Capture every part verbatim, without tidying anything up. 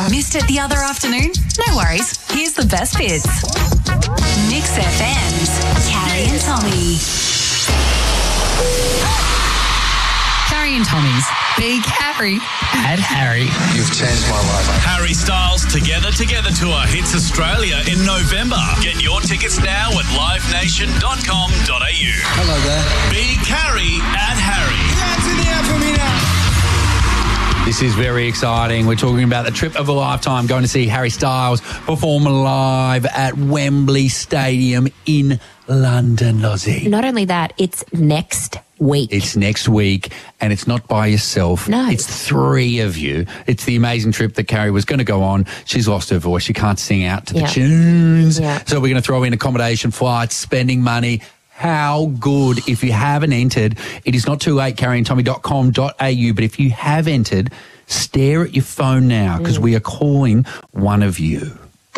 Missed it the other afternoon? No worries. Here's the best bits. Mix F M's Carrie and Tommy. Carrie and Tommy's Big Harry and Harry. You've changed my life. Harry Styles Together Together Tour hits Australia in November. Get your tickets now at live nation dot com dot a u. Hello there. Big Harry and Harry. Hands in the air for me now. This is very exciting. We're talking about the trip of a lifetime, going to see Harry Styles perform live at Wembley Stadium in London, Lozzie. Not only that, it's next week. It's next week, and it's not by yourself. No. It's three of you. It's the amazing trip that Carrie was going to go on. She's lost her voice. She can't sing out to Yeah. the tunes. Yeah. So we're going to throw in accommodation, flights, spending money. How good. If you haven't entered, it is not too late, carrie and tommy dot com dot a u. But if you have entered, stare at your phone now, because Mm. we are calling one of you.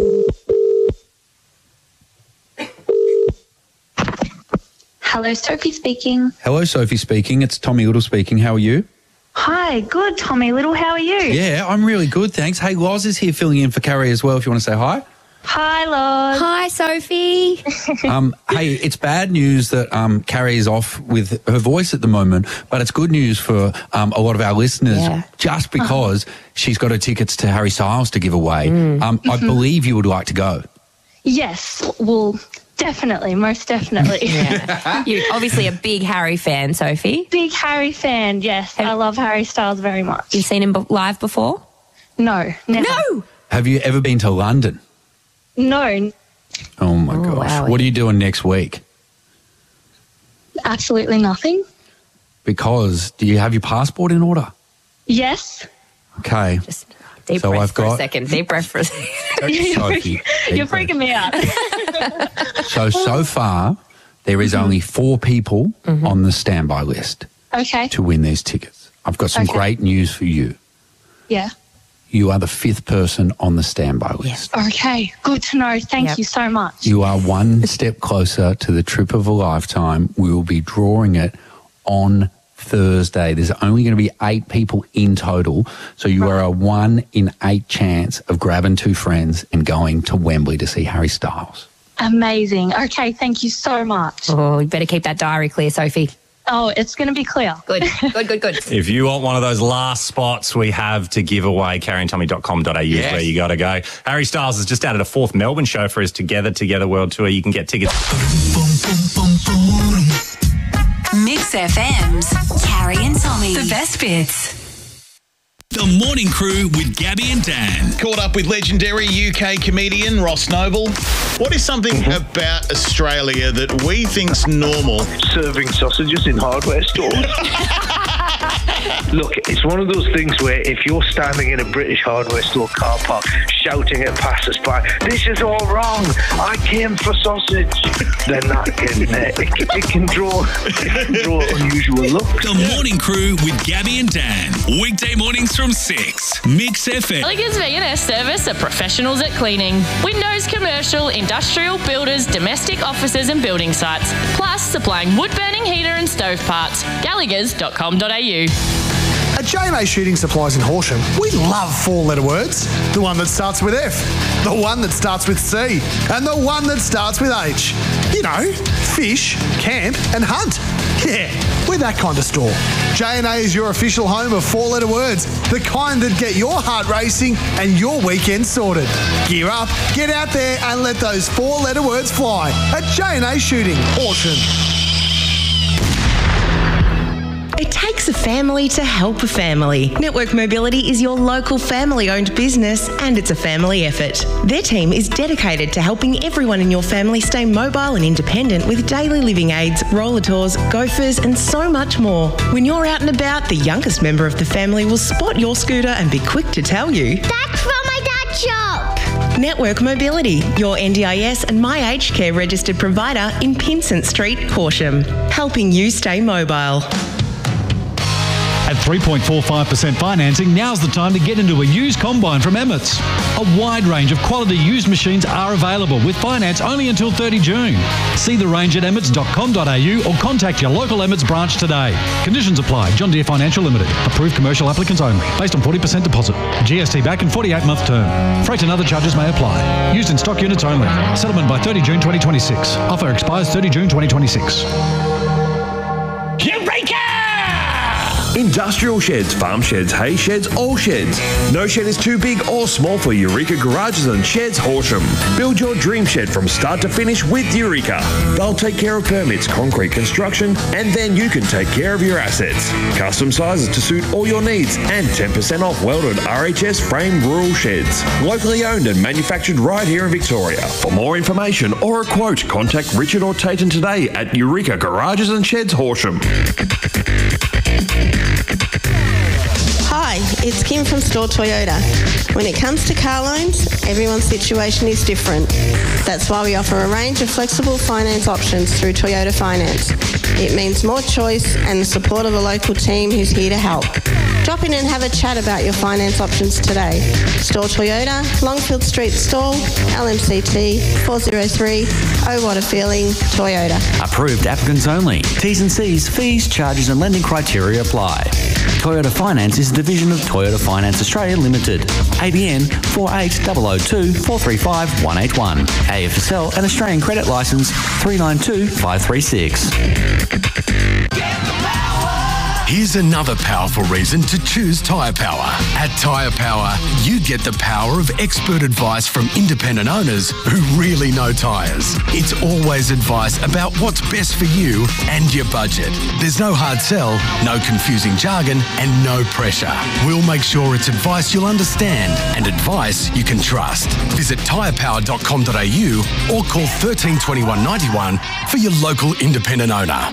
Hello, Sophie speaking. Hello, Sophie speaking. It's Tommy Little speaking. How are you? Hi, good, Tommy Little. How are you? Yeah, I'm really good, thanks. Hey, Loz is here filling in for Carrie as well, if you want to say hi. Hi, Loz. Hi, Sophie. Um, hey, it's bad news that um, Carrie is off with her voice at the moment, but it's good news for um, a lot of our listeners, Yeah. just because she's got her tickets to Harry Styles to give away. Um, I believe you would like to go. Yes, well, definitely, most definitely. Yeah. You're obviously a big Harry fan, Sophie. Big Harry fan, yes. I love Harry Styles very much. You've seen him be- live before? No, never. No. Have you ever been to London? No, Oh, my Oh, gosh. wow. What are you doing next week? absolutely nothing. Because do you have your passport in order? Yes. Okay. Just deep So breath I've for a got- second. Deep breath for a second. Sophie, You're deep breath. freaking me out. So, so far, there is only four people on the standby list Okay, to win these tickets. I've got some Okay. great news for you. yeah. You are the fifth person on the standby list. Okay, good to know. Thank Yep. you so much. You are one step closer to the trip of a lifetime. We will be drawing it on Thursday. There's only going to be eight people in total. So you are a one in eight chance of grabbing two friends and going to Wembley to see Harry Styles. Amazing. Okay, thank you so much. Oh, you better keep that diary clear, Sophie. Oh, it's going to be clear. Good, good, good, good. If you want one of those last spots we have to give away, carrie and tommy dot com dot a u is Yes. where you got to go. Harry Styles has just added a fourth Melbourne show for his Together Together World Tour. You can get tickets. Mix F M's Carrie and Tommy. The best bits. The Morning Crew with Gabby and Dan. Caught up with legendary U K comedian Ross Noble. What is something about Australia that we think's normal? Serving sausages in hardware stores. Look, it's one of those things where if you're standing in a British hardware store car park shouting at passers-by, "This is all wrong, I came for sausage," then that can, uh, it, can- it can draw it can draw unusual looks. The Morning Crew with Gabby and Dan. Weekday mornings from six. Mix F M. Gallagher's V and S Service are professionals at cleaning. Windows, commercial, industrial, builders, domestic offices and building sites. Plus supplying wood-burning heater and stove parts. gallaghers dot com dot a u. At J M A Shooting Supplies in Horsham, we love four-letter words. The one that starts with F, the one that starts with C, and the one that starts with H. You know, fish, camp, and hunt. Yeah, we're that kind of store. J and A is your official home of four-letter words, the kind that get your heart racing and your weekend sorted. Gear up, get out there, and let those four-letter words fly at J and A Shooting, Horsham. It takes a family to help a family. Network Mobility is your local family-owned business and it's a family effort. Their team is dedicated to helping everyone in your family stay mobile and independent with daily living aids, roller tours, gophers and so much more. When you're out and about, the youngest member of the family will spot your scooter and be quick to tell you, "That's from my dad's shop." Network Mobility, your N D I S and My Aged Care registered provider in Pinsent Street, Horsham, helping you stay mobile. At three point four five percent financing, now's the time to get into a used combine from Emmett's. A wide range of quality used machines are available with finance only until thirty June. See the range at emmets dot com dot a u or contact your local Emmett's branch today. Conditions apply. John Deere Financial Limited. Approved commercial applicants only. Based on forty percent deposit. G S T back and forty-eight month term. Freight and other charges may apply. Used in stock units only. Settlement by thirty June twenty twenty-six. Offer expires thirty June twenty twenty-six. Eureka! Industrial sheds, farm sheds, hay sheds, all sheds. No shed is too big or small for Eureka Garages and Sheds Horsham. Build your dream shed from start to finish with Eureka. They'll take care of permits, concrete construction, and then you can take care of your assets. Custom sizes to suit all your needs and ten percent off welded R H S frame rural sheds. Locally owned and manufactured right here in Victoria. For more information or a quote, contact Richard or Tayton today at Eureka Garages and Sheds Horsham. Hi, it's Kim from Store Toyota. When it comes to car loans, everyone's situation is different. That's why we offer a range of flexible finance options through Toyota Finance. It means more choice and the support of a local team who's here to help. Drop in and have a chat about your finance options today. Store Toyota, Longfield Street Stall, L M C T four oh three, Oh What a Feeling, Toyota. Approved applicants only. T's and C's, fees, charges and lending criteria apply. Toyota Finance is a division of Toyota Finance Australia Limited. A B N four eight zero zero two four three five one eight one. A F S L and Australian Credit Licence three nine two five three six. Here's another powerful reason to choose Tyre Power. At Tyre Power, you get the power of expert advice from independent owners who really know tyres. It's always advice about what's best for you and your budget. There's no hard sell, no confusing jargon, and no pressure. We'll make sure it's advice you'll understand and advice you can trust. Visit tyre power dot com dot a u or call thirteen twenty-one ninety-one for your local independent owner.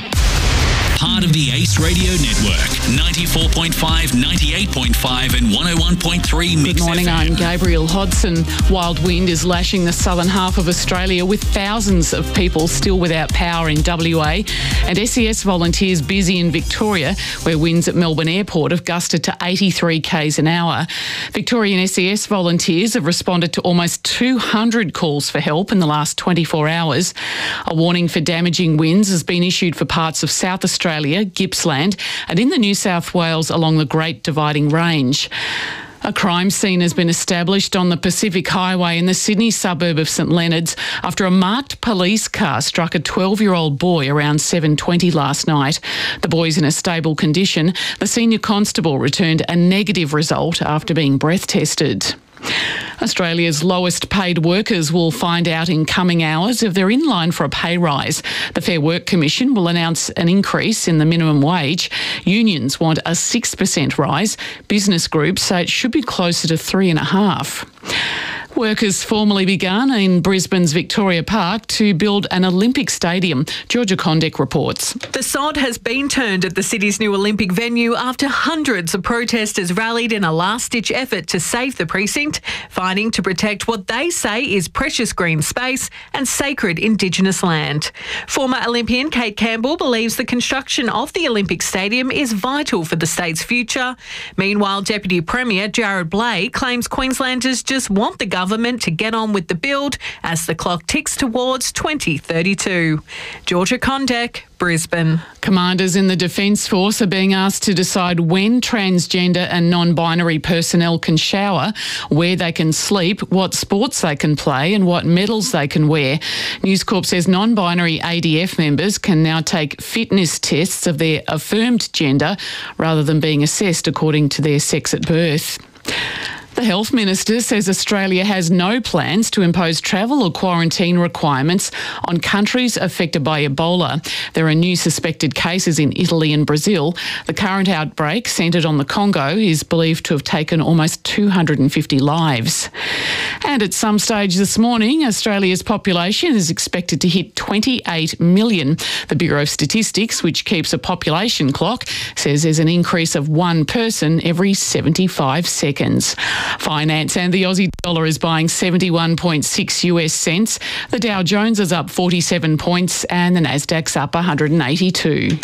Part of the Ace Radio Network, ninety-four point five, ninety-eight point five and one oh one point three Mix Good morning, F M. I'm Gabriel Hodson. Wild wind is lashing the southern half of Australia with thousands of people still without power in W A and S E S volunteers busy in Victoria, where winds at Melbourne Airport have gusted to eighty-three k's an hour. Victorian S E S volunteers have responded to almost two hundred calls for help in the last twenty-four hours. A warning for damaging winds has been issued for parts of South Australia, Gippsland, and in the New South Wales along the Great Dividing Range. A crime scene has been established on the Pacific Highway in the Sydney suburb of St Leonards after a marked police car struck a twelve-year-old boy around seven twenty last night. The boy's in a stable condition. The senior constable returned a negative result after being breath tested. Australia's lowest paid workers will find out in coming hours if they're in line for a pay rise. The Fair Work Commission will announce an increase in the minimum wage. Unions want a six percent rise. Business groups say it should be closer to three and a half. Work has formally begun in Brisbane's Victoria Park to build an Olympic stadium. Georgia Condek reports. The sod has been turned at the city's new Olympic venue after hundreds of protesters rallied in a last-ditch effort to save the precinct, fighting to protect what they say is precious green space and sacred Indigenous land. Former Olympian Kate Campbell believes the construction of the Olympic stadium is vital for the state's future. Meanwhile, Deputy Premier Jared Blake claims Queenslanders just want the government to get on with the build as the clock ticks towards twenty thirty-two. Georgia Condek, Brisbane. Commanders in the Defence Force are being asked to decide when transgender and non-binary personnel can shower, where they can sleep, what sports they can play and what medals they can wear. News Corp says non-binary A D F members can now take fitness tests of their affirmed gender rather than being assessed according to their sex at birth. The Health Minister says Australia has no plans to impose travel or quarantine requirements on countries affected by Ebola. There are new suspected cases in Italy and Brazil. The current outbreak, centred on the Congo, is believed to have taken almost two hundred fifty lives. And at some stage this morning, Australia's population is expected to hit twenty-eight million. The Bureau of Statistics, which keeps a population clock, says there's an increase of one person every seventy-five seconds. Finance and the Aussie dollar is buying seventy-one point six US cents. The Dow Jones is up forty-seven points and the Nasdaq's up one hundred eighty-two.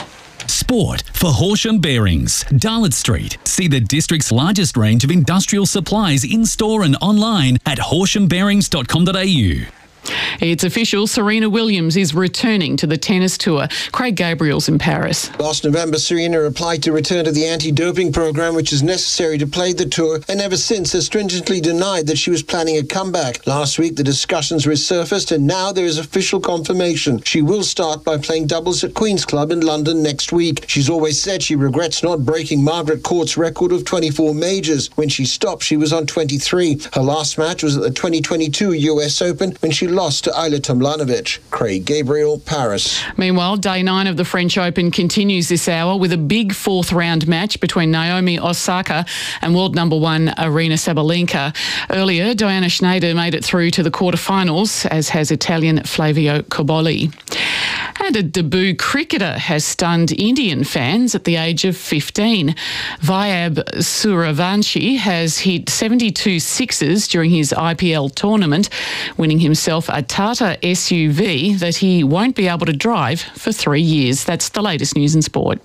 Sport for Horsham Bearings, Darlot Street. See the district's largest range of industrial supplies in-store and online at horsham bearings dot com dot a u. It's official, Serena Williams is returning to the tennis tour. Craig Gabriel's in Paris. Last November, Serena applied to return to the anti-doping program, which is necessary to play the tour, and ever since has stringently denied that she was planning a comeback. Last week, the discussions resurfaced, and now there is official confirmation. She will start by playing doubles at Queen's Club in London next week. She's always said she regrets not breaking Margaret Court's record of twenty-four majors. When she stopped, she was on twenty-three. Her last match was at the twenty twenty-two U S Open when she lost to Ayla Tomljanovic. Craig Gabriel, Paris. Meanwhile, day nine of the French Open continues this hour with a big fourth round match between Naomi Osaka and world number one Aryna Sabalenka. Earlier, Diana Schneider made it through to the quarterfinals, as has Italian Flavio Cobolli. And a debut cricketer has stunned Indian fans at the age of fifteen. Vyab Suravanshi has hit seventy-two sixes during his I P L tournament, winning himself a Tata S U V that he won't be able to drive for three years. That's the latest news in sport.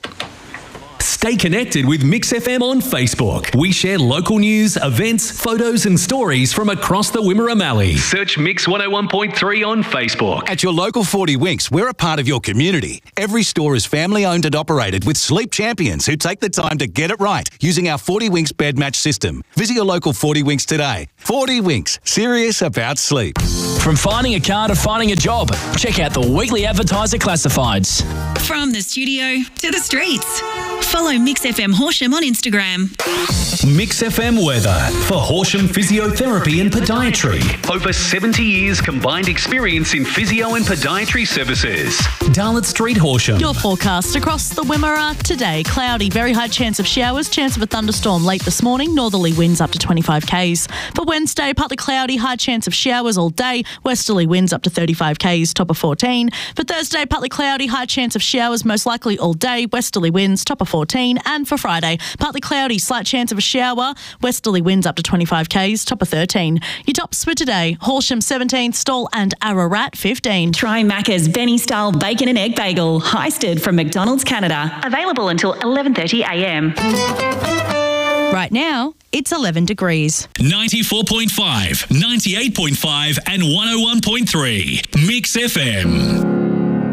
Stay connected with Mix F M on Facebook. We share local news, events, photos and stories from across the Wimmera Mallee. Search Mix one oh one point three on Facebook. At your local forty Winks, we're a part of your community. Every store is family owned and operated with sleep champions who take the time to get it right using our forty Winks bed match system. Visit your local forty Winks today. forty Winks, serious about sleep. From finding a car to finding a job, check out the Weekly Advertiser Classifieds. From the studio to the streets. Follow Mix F M Horsham on Instagram. Mix F M weather for Horsham Physiotherapy and Podiatry. Over seventy years combined experience in physio and podiatry services. Darlot Street, Horsham. Your forecast across the Wimmera today. Cloudy, very high chance of showers, chance of a thunderstorm late this morning, northerly winds up to twenty-five kays. For Wednesday, partly cloudy, high chance of showers all day, westerly winds up to thirty-five kays, top of fourteen. For Thursday, partly cloudy, high chance of showers, most likely all day, westerly winds, top of fourteen. And for Friday, partly cloudy, slight chance of a shower, westerly winds up to twenty-five kays, top of thirteen. Your tops for today, Horsham seventeen, Stawell and Ararat fifteen. Try Macca's Benny-style bacon and egg bagel, heisted from McDonald's Canada. Available until eleven thirty a m. Right now, it's eleven degrees. ninety-four point five, ninety-eight point five and one oh one point three. Mix F M.